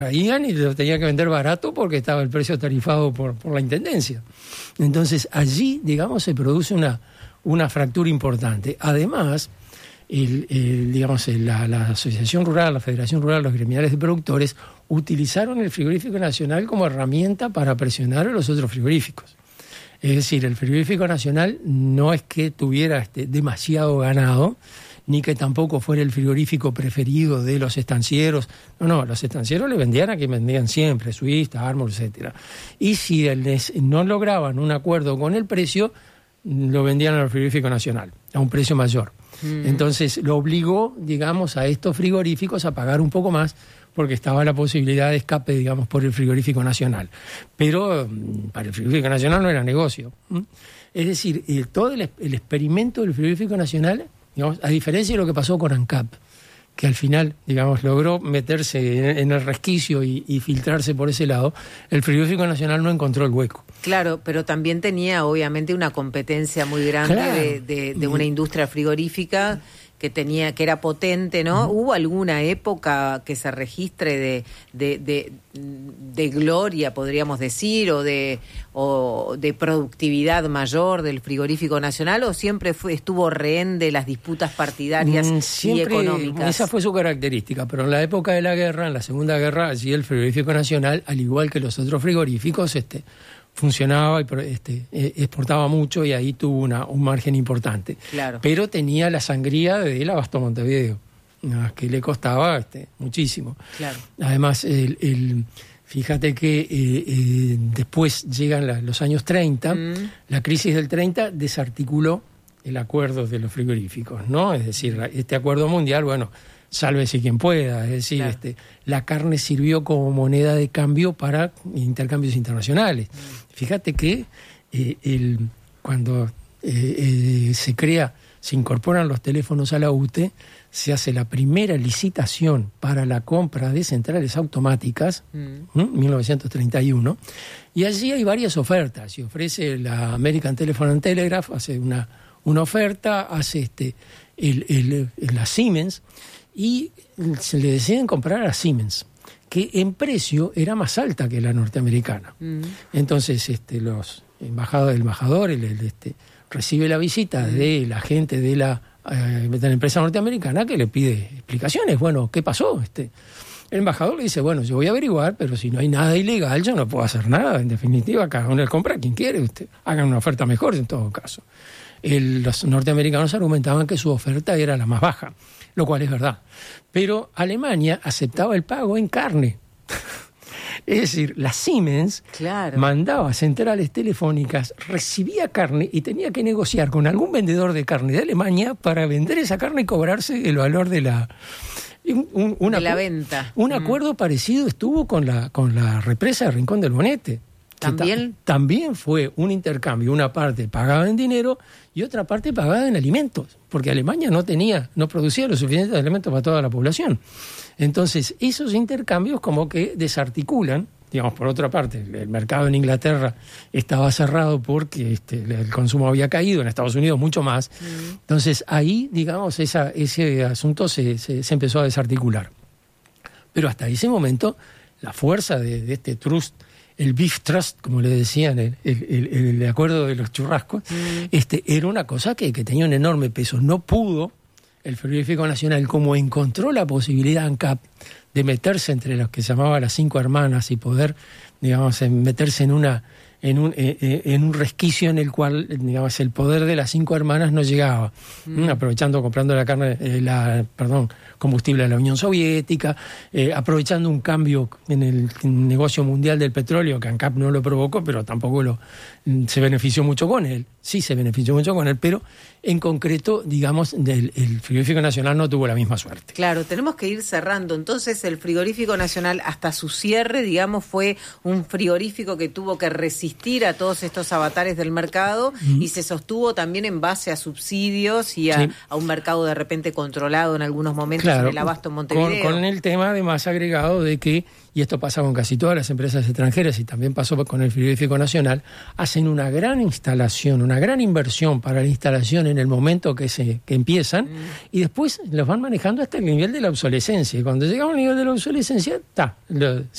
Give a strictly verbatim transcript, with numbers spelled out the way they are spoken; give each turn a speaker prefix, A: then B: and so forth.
A: traían y lo tenía que vender barato porque estaba el precio tarifado por, por la Intendencia. Entonces allí, digamos, se produce una, una fractura importante. Además, el, el, digamos, la, la Asociación Rural, la Federación Rural, los gremiales de productores utilizaron el frigorífico nacional como herramienta para presionar a los otros frigoríficos. Es decir, el frigorífico nacional no es que tuviera este, demasiado ganado, ni que tampoco fuera el frigorífico preferido de los estancieros. No, no, los estancieros le vendían a quien vendían siempre, Suiza, Armour, etcétera. Y si les, no lograban un acuerdo con el precio, lo vendían al frigorífico nacional, a un precio mayor. Mm. Entonces lo obligó, digamos, a estos frigoríficos a pagar un poco más, porque estaba la posibilidad de escape, digamos, por el frigorífico nacional. Pero para el frigorífico nacional no era negocio. Es decir, el, todo el, el experimento del frigorífico nacional, digamos, a diferencia de lo que pasó con ANCAP, que al final, digamos, logró meterse en, en el resquicio y, y filtrarse por ese lado, el frigorífico nacional no encontró el hueco.
B: Claro, pero también tenía obviamente una competencia muy grande claro. de, de, de una industria frigorífica que tenía, que era potente, ¿no? Uh-huh. ¿Hubo alguna época que se registre de, de, de, de gloria, podríamos decir, o de, o de productividad mayor del frigorífico nacional, o siempre fue, estuvo rehén de las disputas partidarias mm, siempre, y económicas?
A: Esa fue su característica, pero en la época de la guerra, en la Segunda Guerra, allí el frigorífico nacional, al igual que los otros frigoríficos, este funcionaba y este, exportaba mucho y ahí tuvo una, un margen importante. Claro. Pero tenía la sangría del Abasto Montevideo, que le costaba este, muchísimo. Claro. Además, el, el, fíjate que eh, eh, después llegan la, los años treinta, mm. la crisis del treinta desarticuló el acuerdo de los frigoríficos, ¿no? Es decir, este acuerdo mundial, bueno, sálvese quien pueda, es decir, claro. este, la carne sirvió como moneda de cambio para intercambios internacionales. Mm. Fíjate que eh, el, cuando eh, eh, se crea, se incorporan los teléfonos a la U T E, se hace la primera licitación para la compra de centrales automáticas, mm. ¿eh? mil novecientos treinta y uno, y allí hay varias ofertas. Se ofrece la American Telephone and Telegraph, hace una, una oferta, hace este, el, el, el, la Siemens, y se le deciden comprar a Siemens, que en precio era más alta que la norteamericana. Mm. Entonces, este, los embajadores, el embajador el, el, este, recibe la visita mm. de la gente de la, eh, de la empresa norteamericana que le pide explicaciones. Bueno, ¿qué pasó? Este, el embajador le dice, bueno, yo voy a averiguar, pero si no hay nada ilegal, yo no puedo hacer nada. En definitiva, cada uno le compra a quien quiere. Usted, hagan una oferta mejor en todo caso. El, los norteamericanos argumentaban que su oferta era la más baja, lo cual es verdad. Pero Alemania aceptaba el pago en carne. Es decir, la Siemens claro. mandaba centrales telefónicas, recibía carne y tenía que negociar con algún vendedor de carne de Alemania para vender esa carne y cobrarse el valor de la... Un, un, un
B: de
A: acu-
B: la venta.
A: Un acuerdo mm. parecido estuvo con la, con la represa de Rincón del Bonete.
B: ¿También?
A: Ta- también fue un intercambio, una parte pagada en dinero y otra parte pagada en alimentos, porque Alemania no tenía, no producía lo suficiente de alimentos para toda la población. Entonces, esos intercambios como que desarticulan, digamos, por otra parte, el mercado en Inglaterra estaba cerrado porque este, el consumo había caído, en Estados Unidos mucho más. Mm. Entonces, ahí, digamos, esa, ese asunto se, se, se empezó a desarticular. Pero hasta ese momento, la fuerza de, de este trust, el Beef Trust, como le decían, el, el, el, el acuerdo de los churrascos, mm. este, era una cosa que, que tenía un enorme peso. No pudo el frigorífico nacional, como encontró la posibilidad ANCAP de meterse entre los que se llamaban las cinco hermanas y poder, digamos, meterse en una en un eh, en un resquicio en el cual, digamos, el poder de las cinco hermanas no llegaba, mm. aprovechando, comprando la carne, eh, la, perdón, combustible de la Unión Soviética, eh, aprovechando un cambio en el negocio mundial del petróleo, que ANCAP no lo provocó, pero tampoco lo se benefició mucho con él. Sí se benefició mucho con él, pero en concreto, digamos, el, el frigorífico nacional no tuvo la misma suerte.
B: Claro, tenemos que ir cerrando. Entonces, el frigorífico nacional, hasta su cierre, digamos, fue un frigorífico que tuvo que resistir a todos estos avatares del mercado mm. y se sostuvo también en base a subsidios y a, sí. a un mercado de repente controlado en algunos momentos, claro, en el abasto en Montevideo.
A: Con, con el tema además agregado de que y esto pasa con casi todas las empresas extranjeras y también pasó con el frigorífico nacional, hacen una gran instalación, una gran inversión para la instalación en el momento que se que empiezan, mm. y después los van manejando hasta el nivel de la obsolescencia. Y cuando llegamos al nivel de la obsolescencia, está,